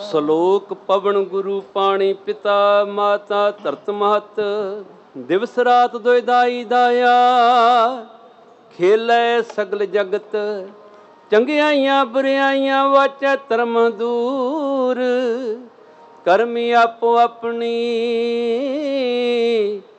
ਸਲੋਕ ਪਵਨ ਗੁਰੂ ਪਾਣੀ ਪਿਤਾ ਮਾਤਾ ਧਰਤ ਮਹਤ ਦਿਵਸ ਰਾਤ ਦੁਇ ਦਾਈ ਦਾਇਆ ਖੇਲੇ ਸਗਲ ਜਗਤ ਚੰਗਿਆਈਆਂ ਬੁਰਿਆਈਆਂ ਵਾਚੈ ਧਰਮ ਦੂਰ ਕਰਮੀ ਆਪੋ ਆਪਣੀ